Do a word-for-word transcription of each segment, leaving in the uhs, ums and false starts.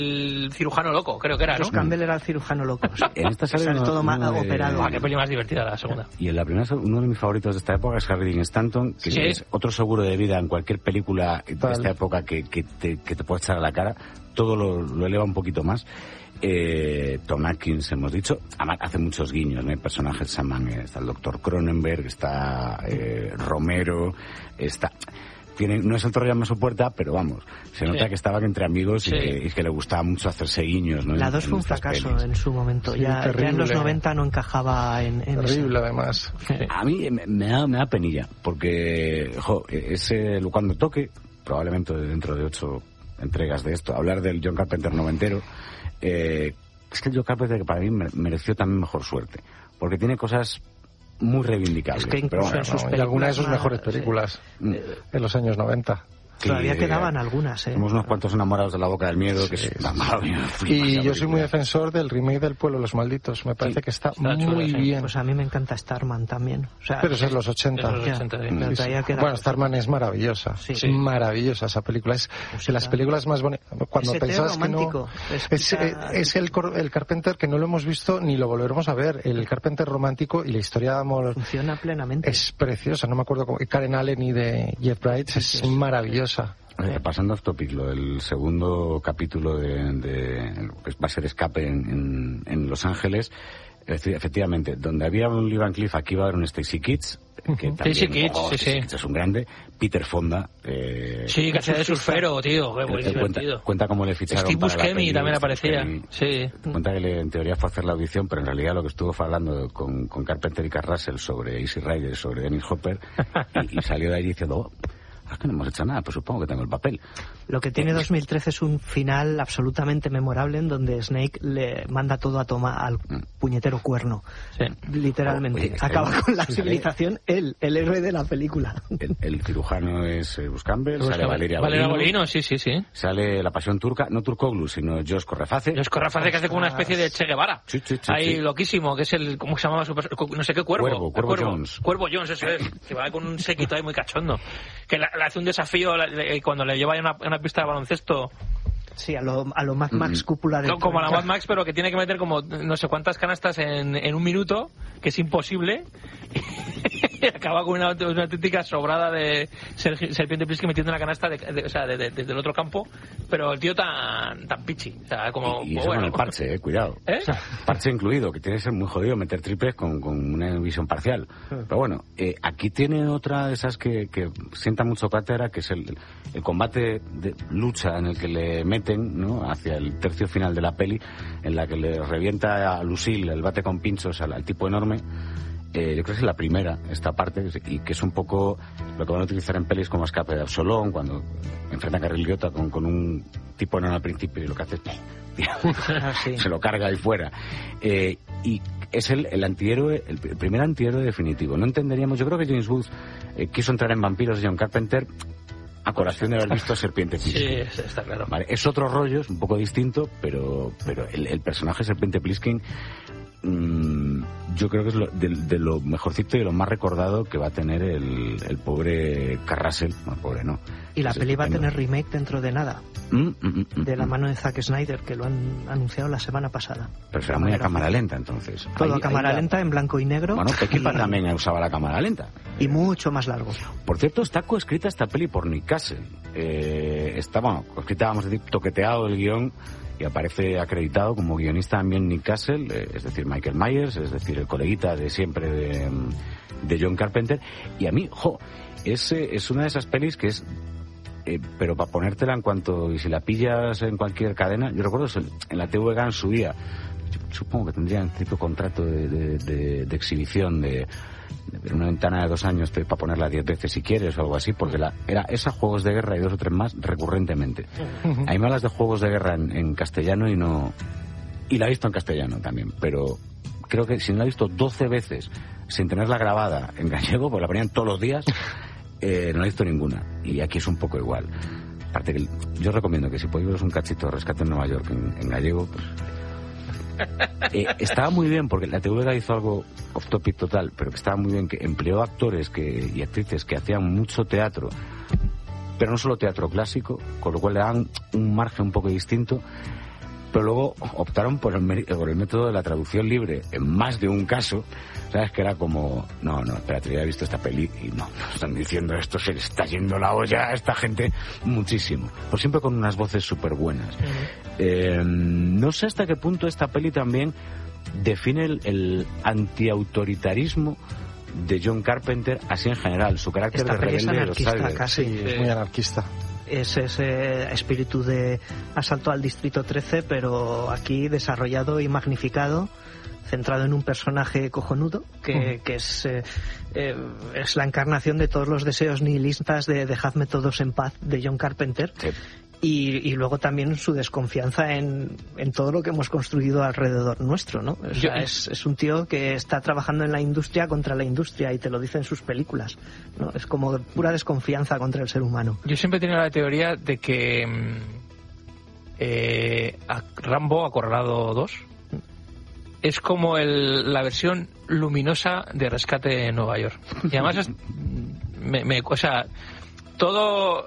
el cirujano loco, creo que era, ¿no? Bruce Campbell era el cirujano loco. Sí. En esta sale sale uno, todo más uno de... operado. Ah, qué peli más divertida la segunda. Y en la primera, uno de mis favoritos de esta época es Harry Dean Stanton, que ¿Sí? es otro seguro de vida en cualquier película de Tal. esta época que, que, te, que te puede echar a la cara. Todo lo, lo eleva un poquito más. Eh, Tom Atkins, hemos dicho, hace muchos guiños, ¿no? Hay personajes, Saman, está el doctor Cronenberg, está eh, Romero, está... Tiene, no es el toro llama a su puerta, pero vamos, se nota sí. que estaban entre amigos sí. y, que, y que le gustaba mucho hacerse guiños, ¿no? La en, dos en fue un estas fracaso pelis. en su momento. Sí, ya, ya en los terrible. noventa no encajaba en, en Terrible, ese. además. Sí. A mí me, me da, me da penilla, porque, jo, ese, cuando toque, probablemente dentro de ocho entregas de esto, hablar del John Carpenter noventero, eh, es que el John Carpenter que para mí mereció también mejor suerte, porque tiene cosas muy reivindicables. Es que pero incluso bueno, en sus No, y algunas de sus películas mejores más, películas sí. en los años noventa. Todavía que, quedaban eh, algunas, ¿eh? Somos unos cuantos enamorados de La boca del miedo, que Sí, es sí, una sí. maravilla. Y yo soy muy defensor del remake del Pueblo de los Malditos. Me parece Sí. que está, Está chulo, muy sí. bien. Pues a mí me encanta Starman también. O sea, Pero es en los ochenta. Eso es ya, ochenta, sí. pero Sí, sí. todavía queda- Bueno, Starman es maravillosa. Sí. Es maravillosa esa película. Es de las películas más bonitas. Cuando Ese té pensabas que no... romántico. Es, eh, Explica- es el, cor- el Carpenter que no lo hemos visto ni lo volveremos a ver. El Carpenter romántico y la historia de amor Funciona plenamente. es preciosa. No me acuerdo cómo. Karen Allen y de Jeff Bridges es Sí, sí. maravillosa. Eh, pasando off topic, lo del segundo capítulo de, de que va a ser Escape en, en, en Los Ángeles, efe- efectivamente, donde había un Lee Van Cleef, aquí va a haber un Stacy Kitts, que también, Stacy Kitts, oh, sí, Stacy sí. Kitts es un grande, Peter Fonda, eh, Sí, que hace de surfero, tío, qué que- muy que cuenta, divertido. cuenta cómo le ficharon Steve para la Buscemi peli, también Steve aparecía. Buscemi. Sí. Cuenta que le, en teoría fue a hacer la audición, pero en realidad lo que estuvo fue hablando con, con Carpenter y Carl Russell sobre Easy Rider, sobre Dennis Hopper, y, y salió de allí diciendo, oh, es que no hemos hecho nada, pues supongo que tengo el papel. Lo que tiene dos mil trece es un final absolutamente memorable en donde Snake le manda todo a toma al puñetero cuerno. Sí. Literalmente. Oye, está Acaba bien. con la Sí, civilización él, el héroe de la película. El, el cirujano es eh, Bruce Campbell, Bruce sale Campbell. Valeria Valeria Bolino, Bolino, sí, sí, sí. sale La Pasión Turca, no Turkoglu, sino Josh Correface. Los Corraface que hace como una especie de Che Guevara. Sí, sí, sí, Ahí sí. loquísimo, que es el, ¿cómo se llamaba su perso- No sé qué cuervo. Cuervo, El Cuervo Jones. Cuervo Jones, eso es. Que va con un séquito ahí muy cachondo. Que le, le hace un desafío la- le- cuando le lleva a una, a una pista de baloncesto, Sí, a lo, a lo Mad Max Mm. cúpula de... co- como a la Mad Max, pero que tiene que meter como no sé cuántas canastas en, en un minuto, que es imposible. Y acaba con una, una auténtica sobrada de Sergi- Serpiente Plisken metiendo una canasta de, de- o sea, de- de- desde el otro campo, pero el tío tan tan pichi, o sea, como Y, y eso bueno. con el parche, eh, cuidado. ¿Eh? Parche incluido, que tiene que ser muy jodido meter triples con, con una visión parcial. Pero bueno, eh, aquí tiene otra de esas que, que sienta mucho cátedra, que es el, el combate de lucha en el que le meten, ¿no?, hacia el tercio final de la peli, en la que le revienta a Lucille el bate con pinchos al, al tipo enorme. Eh, yo creo que es la primera, esta parte, y que es un poco lo que van a utilizar en pelis como Escape de Absalón, cuando enfrentan a Carril Liotta con, con un tipo enorme al principio y lo que hace es Ah, sí. se lo carga ahí fuera. Eh, y es el, el antihéroe, el pr- primer antihéroe definitivo. No entenderíamos, yo creo que James Woods eh, quiso entrar en Vampiros de John Carpenter a colación de haber visto Serpiente Sí, Plisken. está claro. Vale, es otro rollo, es un poco distinto, pero pero el, el personaje Serpiente Plisken, mmm, yo creo que es lo, de, de lo mejorcito y de lo más recordado que va a tener el, el pobre Carrasel. No, pobre no. Y la Es peli va a estupendo. tener remake dentro de nada, Mm, mm, mm, mm, de la mm. mano de Zack Snyder, que lo han anunciado la semana pasada. Pero será muy a cámara lenta, entonces. Todo Ahí- a cámara ahí la- lenta, en blanco y negro. Bueno, Peckinpah y, también usaba la cámara lenta. y mucho más largo. Por cierto, está coescrita esta peli por Nick Castle. Eh, está, bueno, coescrita, vamos a decir, toqueteado el guión y aparece acreditado como guionista también Nick Castle, eh, es decir, Michael Myers, es decir, el coleguita de siempre de, de John Carpenter. Y a mí, jo, es, eh, es una de esas pelis que es... Eh, pero para ponértela en cuanto... Y si la pillas en cualquier cadena... Yo recuerdo eso, en la T V G en su día... yo Supongo que tendrían cierto contrato de, de, de, de exhibición de... de una ventana de dos años para ponerla diez veces si quieres o algo así, porque la, era esa Juegos de Guerra y dos o tres más recurrentemente. A mí me hablas de Juegos de Guerra en, en castellano y no... Y la he visto en castellano también, pero creo que si no la he visto doce veces sin tenerla grabada en gallego, pues la ponían todos los días, eh, no la he visto ninguna. Y aquí es un poco igual. Aparte que yo recomiendo que si podéis veros un cachito de Rescate en Nueva York en, en gallego, pues... Eh, estaba muy bien porque la T V G hizo algo off topic total, pero que estaba muy bien, que empleó actores que, y actrices que hacían mucho teatro, pero no solo teatro clásico, con lo cual le dan un margen un poco distinto. pero luego optaron por el, por el método de la traducción libre en más de un caso, ¿sabes? Que era como, no, no, espérate, ya he visto esta peli y no, están diciendo esto, se le está yendo la olla a esta gente muchísimo, por siempre con unas voces súper buenas. Uh-huh. eh, no sé hasta qué punto esta peli también define el, el antiautoritarismo de John Carpenter así en general, su carácter esta de rebelde. Es anarquista, los casi. Sí, es muy anarquista. Es ese espíritu de asalto al Distrito trece, pero aquí desarrollado y magnificado, centrado en un personaje cojonudo, que, uh-huh. que es, eh, eh, es la encarnación de todos los deseos nihilistas de dejadme todos en paz de John Carpenter. Sí. Y, y luego también su desconfianza en, en todo lo que hemos construido alrededor nuestro, ¿no? O sea, es, es un tío que está trabajando en la industria contra la industria y te lo dice en sus películas, ¿no? Es como pura desconfianza contra el ser humano. Yo siempre he tenido la teoría de que eh, Rambo Acorralado dos es como el, la versión luminosa de Rescate en Nueva York. Y además es, me, me, o sea, todo...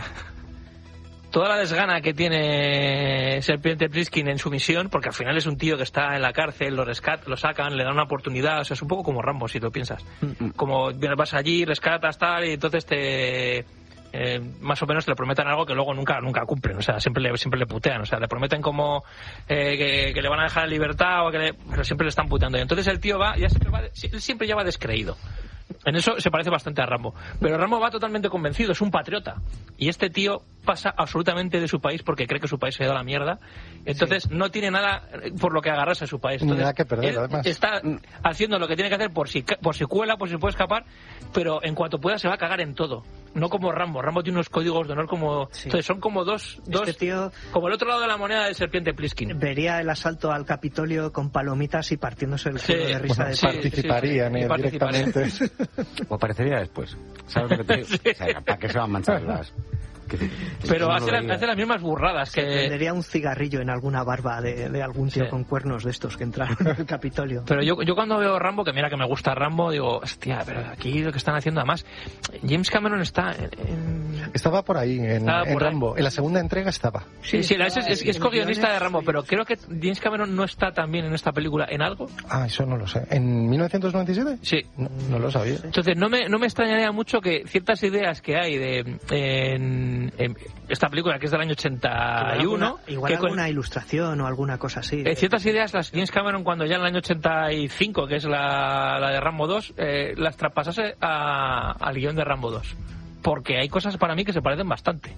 toda la desgana que tiene Serpiente Plissken en su misión, porque al final es un tío que está en la cárcel, lo rescatan, lo sacan, le dan una oportunidad, o sea, es un poco como Rambo, si lo piensas. Como vas allí, rescatas, tal, y entonces te... Eh, más o menos te le prometen algo que luego nunca nunca cumplen, o sea, siempre le, siempre le putean, o sea, le prometen como eh, que, que le van a dejar en libertad, o que le, pero siempre le están puteando. Y entonces el tío va, ya siempre va, él siempre ya va descreído. En eso se parece bastante a Rambo. Pero Rambo va totalmente convencido, es un patriota. Y este tío pasa absolutamente de su país porque cree que su país se ha ido a la mierda. Entonces sí. no tiene nada por lo que agarrarse a su país. Entonces, nada que perder, él además. Está haciendo lo que tiene que hacer por si, por si cuela, por si puede escapar, pero en cuanto pueda se va a cagar en todo. No como Rambo. Rambo tiene unos códigos de honor como... Sí. Entonces son como dos... dos este tío... como el otro lado de la moneda de Serpiente Plissken. Vería el asalto al Capitolio con palomitas y partiéndose el culo sí. de risa. Bueno, de sí, participarían sí, sí, sí. directamente. O aparecería después. ¿Sabes lo que te digo? Sí. O sea, ¿para qué se van a manchar las...? Pero no hace, la, hace las mismas burradas que... Tendría un cigarrillo en alguna barba de, de algún tío sí. con cuernos de estos que entraron al Capitolio. Pero yo, yo cuando veo Rambo, que mira que me gusta Rambo, digo, hostia, pero aquí lo que están haciendo, además, James Cameron está en... en... Estaba por ahí, en, estaba en por Rambo. Ahí. En la segunda entrega estaba. Sí, sí, sí es, es, es co-guionista de Rambo, pero creo que James Cameron no está también en esta película en algo. Ah, eso no lo sé. ¿En mil novecientos noventa y siete? Sí. No, no lo sabía. Entonces, no me, no me extrañaría mucho que ciertas ideas que hay de... En, en, esta película que es del año ochenta y uno, igual alguna, igual que alguna con, ilustración o alguna cosa así. Eh, ciertas ideas las James Cameron cuando ya en el año ochenta y cinco, que es la, la de Rambo dos, eh, las traspasase a, al guión de Rambo dos, porque hay cosas para mí que se parecen bastante.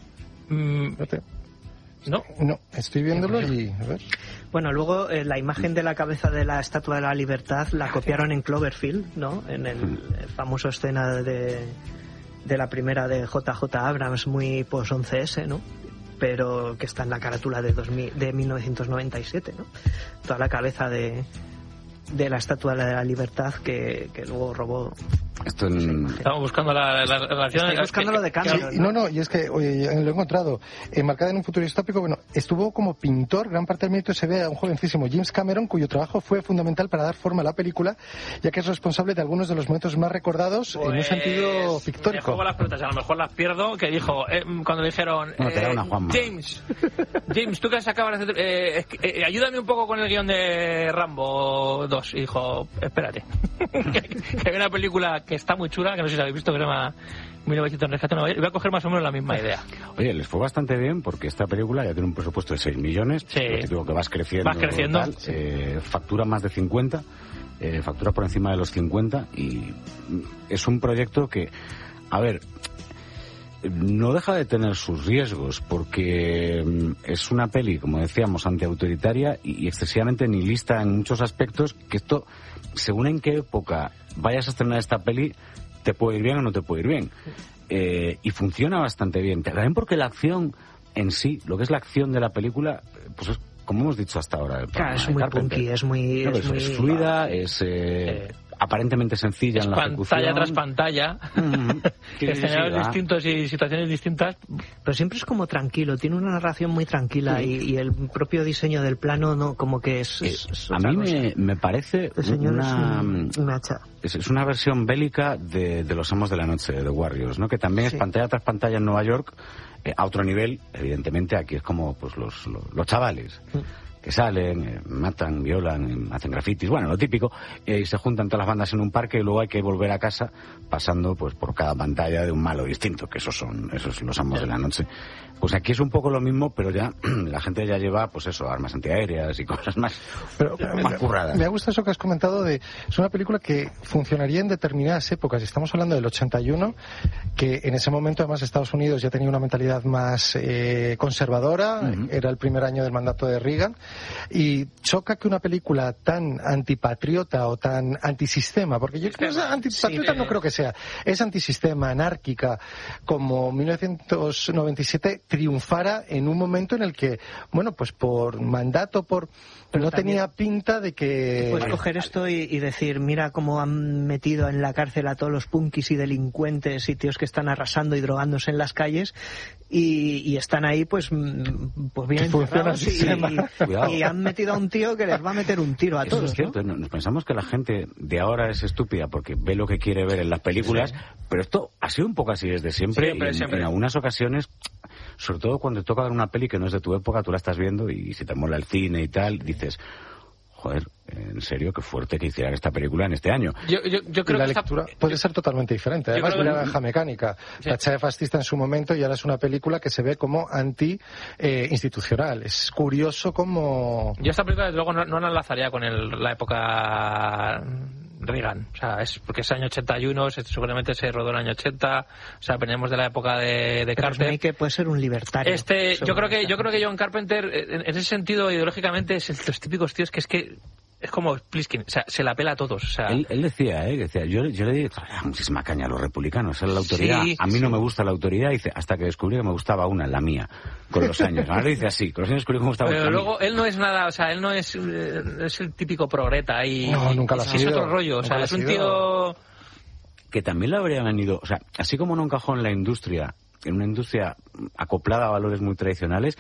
Mm, ¿No? No, estoy viéndolo y... A ver. Bueno, luego eh, la imagen de la cabeza de la Estatua de la Libertad la copiaron en Cloverfield, ¿no? En el, el famoso escena de... de la primera de J J Abrams, muy post once ese, ¿no? Pero que está en la carátula de, dos mil, de mil novecientos noventa y siete, ¿no? Toda la cabeza de, de la Estatua de la Libertad que, que luego robó. Esto en... Estamos buscando la, la relación. Estoy buscando que, lo de Cameron. Sí, no, no, y es que oye, lo he encontrado. Enmarcada en un futuro distópico, bueno, estuvo como pintor, gran parte del mérito se ve a un jovencísimo James Cameron, cuyo trabajo fue fundamental para dar forma a la película, ya que es responsable de algunos de los momentos más recordados pues, en un sentido pictórico. Me juego las pelotas, a lo mejor las pierdo, que dijo, eh, cuando le dijeron, no, eh, James, James, tú que has acabado de hacer, eh, eh, ayúdame un poco con el guión de Rambo dos, y dijo, espérate, que, que hay una película que está muy chula, que no sé si habéis visto, que se llama mil novecientos Rescate Nueva York, y voy a coger más o menos la misma idea. Oye, les fue bastante bien porque esta película ya tiene un presupuesto de seis millones, sí. lo típico que vas creciendo, vas creciendo tal, sí. eh, factura más de cincuenta, eh, factura por encima de los cincuenta, y es un proyecto que, a ver, no deja de tener sus riesgos porque es una peli, como decíamos, antiautoritaria y excesivamente nihilista en muchos aspectos, que esto, según en qué época vayas a estrenar esta peli, te puede ir bien o no te puede ir bien. Eh, y funciona bastante bien. También porque la acción en sí, lo que es la acción de la película, pues es como hemos dicho hasta ahora. Claro, es muy punky, es muy... No, es, es, muy... es fluida, es... Eh, eh, aparentemente sencilla es en la ejecución. Pantalla tras pantalla, Mm-hmm. escenarios sí, distintos y situaciones distintas. Pero siempre es como tranquilo, tiene una narración muy tranquila sí. y, y el propio diseño del plano no como que es... es, es a mí me, me parece una... Es, un, una hacha. Es, es una versión bélica de, de Los Amos de la Noche, de The Warriors, ¿no? Que también sí. es pantalla tras pantalla en Nueva York, eh, a otro nivel, evidentemente aquí es como pues los, los, los chavales. Sí. Que salen, eh, matan, violan, eh, hacen grafitis, bueno, lo típico, eh, y se juntan todas las bandas en un parque y luego hay que volver a casa pasando pues por cada pantalla de un malo distinto, que esos son esos Los Amos de la Noche. Pues aquí es un poco lo mismo, pero ya la gente ya lleva, pues eso, armas antiaéreas y cosas más, pero, más curradas. Me gusta eso que has comentado de, es una película que funcionaría en determinadas épocas. Estamos hablando del ochenta y uno, que en ese momento además Estados Unidos ya tenía una mentalidad más eh, conservadora, uh-huh. era el primer año del mandato de Reagan, y choca que una película tan antipatriota o tan antisistema, porque yo creo que antipatriota sí, no creo que sea, es antisistema, anárquica, como mil novecientos noventa y siete triunfara en un momento en el que, bueno, pues por mandato, por pero no tenía pinta de que... Puedes coger esto y, y decir, mira cómo han metido en la cárcel a todos los punkis y delincuentes y tíos que están arrasando y drogándose en las calles y, y están ahí pues, pues bien encerrados y, y, y han metido a un tío que les va a meter un tiro a Eso todos. Es cierto, ¿no? Nos pensamos que la gente de ahora es estúpida porque ve lo que quiere ver en las películas, sí. pero esto ha sido un poco así desde siempre, siempre, y en, siempre. en algunas ocasiones, sobre todo cuando te toca ver una peli que no es de tu época, tú la estás viendo y si te mola el cine y tal, dices, joder, en serio, qué fuerte que hicieran esta película en este año. Yo, yo, yo creo y la que lectura esta... puede ser totalmente diferente. Además, mira Naranja Mecánica. Sí. Tachada fascista en su momento y ahora es una película que se ve como anti-institucional. Eh, es curioso como... Yo esta película, desde luego, no, no la enlazaría con el, la época... Reagan, o sea, es porque es año ochenta y uno, seguramente se rodó en el año ochenta, o sea, venimos de la época de, de Carter. Que puede ser un libertario. Este, yo creo que yo creo que John Carpenter, en, en ese sentido, ideológicamente, es el, los típicos tíos que es que es como Pliskin, o sea, se la pela a todos. O sea... él, él decía, ¿eh? decía yo, yo le dije, muchísima caña a los republicanos, era la autoridad. Sí, a mí sí. no me gusta la autoridad, dice, hasta que descubrí que me gustaba una, la mía, con los años. Ahora le dice así, con los años descubrí que me gustaba Pero una. Pero luego, él no es nada, o sea, él no es, es el típico progreta y... No, nunca lo ha sido. Es otro rollo, o sea, es un tío... Que también le habrían venido, o sea, así como no encajó en la industria, en una industria acoplada a valores muy tradicionales,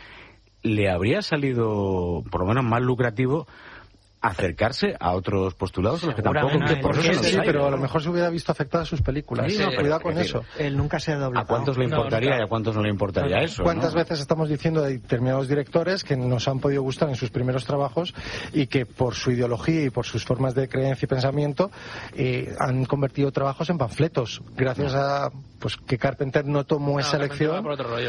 le habría salido, por lo menos, más lucrativo acercarse a otros postulados, los que tampoco que por eso sí, pero a lo mejor se hubiera visto afectada a sus películas. Sí, no, sí, cuidado con eso. Él nunca se ha doblado. ¿A cuántos le importaría no, no, y a cuántos no le importaría no, eso? ¿Cuántas ¿no? veces estamos diciendo de determinados directores que nos han podido gustar en sus primeros trabajos y que por su ideología y por sus formas de creencia y pensamiento eh, han convertido trabajos en panfletos? Gracias a pues que Carpenter no tomó no, esa elección,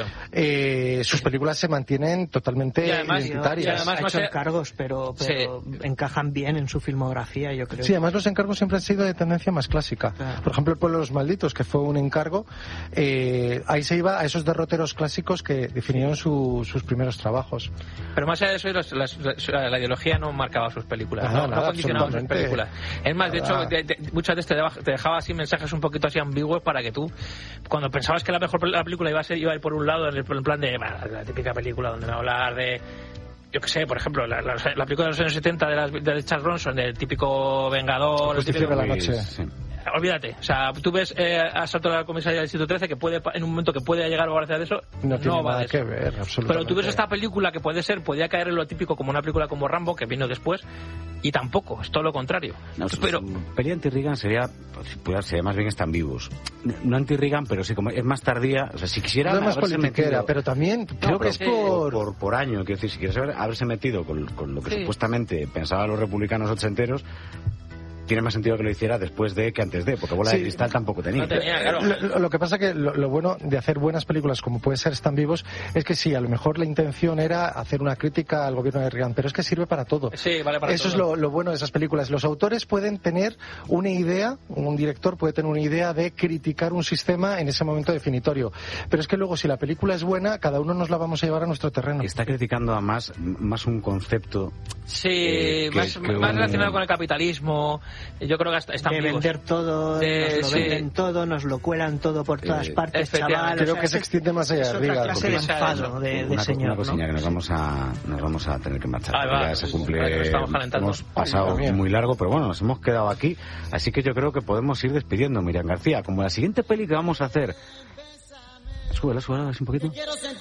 eh, sus películas se mantienen totalmente y además, identitarias. Y además ha no hecho sé... encargos, pero, pero sí. encajan bien en su filmografía, yo creo. Sí, además los encargos siempre han sido de tendencia más clásica. Claro. Por ejemplo, El pueblo de los malditos, que fue un encargo, eh, ahí se iba a esos derroteros clásicos que definieron su, sus primeros trabajos. Pero más allá de eso, las, las, la, la ideología no marcaba sus películas, nada, no, nada, no condicionaba sus películas. Es más, nada. de hecho, de, de, muchas veces te dejaba, te dejaba así mensajes un poquito así ambiguos para que tú, cuando pensabas que la mejor la película iba a ser iba a ir por un lado, en el en plan de bueno, la típica película donde me va a hablar de, yo que sé, por ejemplo, la, la, la película de los años setenta de, las, de Charles Bronson, del típico vengador, el típico, de la noche. Sí. Olvídate, o sea, tú ves eh, Asalto a la comisaría del Distrito trece que puede, en un momento que puede llegar a gracias de eso, no, no tiene va nada de eso. que ver, absolutamente. Pero tú ves esta película que puede ser, podía caer en lo típico como una película como Rambo, que vino después, y tampoco, es todo lo contrario. No, pero peli anti-Reagan sería, sería más bien están vivos. No anti-Reagan, pero sí como es más tardía, o sea, si quisiera no es más politiquera, metido, pero también creo no, pero que es sí. por... por por año, quiero decir, si quieres haber, haberse metido con, con lo que sí. supuestamente pensaban los republicanos ochenteros, tiene más sentido que lo hiciera después de que antes de, porque Bola sí, de Cristal tampoco tenía. No tenía claro. lo, lo que pasa que lo, lo bueno de hacer buenas películas como puede ser Están vivos es que sí, a lo mejor la intención era hacer una crítica al gobierno de Reagan, pero es que sirve para todo. Sí, vale para Eso todo. es lo, lo bueno de esas películas. Los autores pueden tener una idea, un director puede tener una idea de criticar un sistema en ese momento definitorio, pero es que luego si la película es buena, cada uno nos la vamos a llevar a nuestro terreno. Está criticando a más, más un concepto, Sí, eh, que, más, que más un... relacionado con el capitalismo. Yo creo que hasta están de vivos. vender todo, De, nos lo sí. venden todo, nos lo cuelan todo por todas Eh, partes, chaval. Creo o sea, que se extiende más allá es de otra arriba. clase de porque- enfado de, de una, señor, una cosilla ¿no? que nos vamos a nos vamos a tener que marchar. Ah, va, ya se pues, cumple, para que nos estamos calentando. hemos pasado Ay, Dios mío. muy largo, pero bueno, nos hemos quedado aquí, así que yo creo que podemos ir despidiendo. Miriam García, como la siguiente peli que vamos a hacer. Súbela, súbela, así un poquito.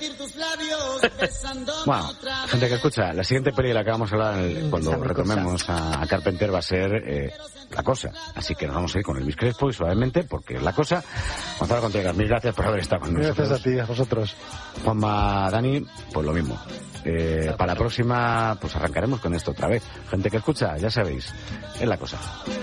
Bueno, gente que escucha, la siguiente peli de la que vamos a hablar el- cuando Esa retomemos a, a Carpenter va a ser eh, La Cosa. Así que nos vamos a ir con Elvis Crespo y suavemente, porque es La Cosa. Gonzalo Contreras, mil gracias por haber estado con nosotros. Gracias a ti, a vosotros. Juanma, Dani, pues lo mismo. Eh, para la próxima, pues arrancaremos con esto otra vez. Gente que escucha, ya sabéis, es La Cosa.